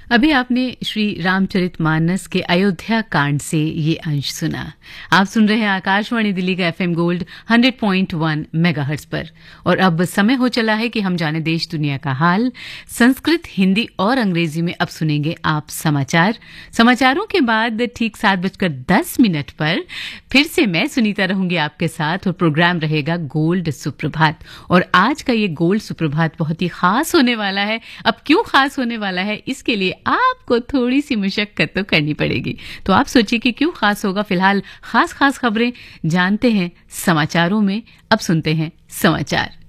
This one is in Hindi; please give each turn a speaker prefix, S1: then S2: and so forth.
S1: अभी आपने श्री रामचरितमानस के अयोध्या कांड से ये अंश सुना। आप सुन रहे हैं आकाशवाणी दिल्ली का एफएम गोल्ड 100.1 मेगाहर्ट्ज पर। और अब समय हो चला है कि हम जाने देश दुनिया का हाल। संस्कृत, हिंदी और अंग्रेजी में अब सुनेंगे आप समाचार। समाचारों के बाद ठीक 7:10 पर फिर से मैं सुनीता रहूंगी आपके साथ और प्रोग्राम रहेगा गोल्ड सुप्रभात। और आज का ये गोल्ड सुप्रभात बहुत ही खास होने वाला है। अब क्यों खास होने वाला है, इसके लिए आपको थोड़ी सी मुशक्कत तो करनी पड़ेगी। तो आप सोचिए कि क्यों खास होगा। फिलहाल खास खबरें जानते हैं समाचारों में। अब सुनते हैं समाचार।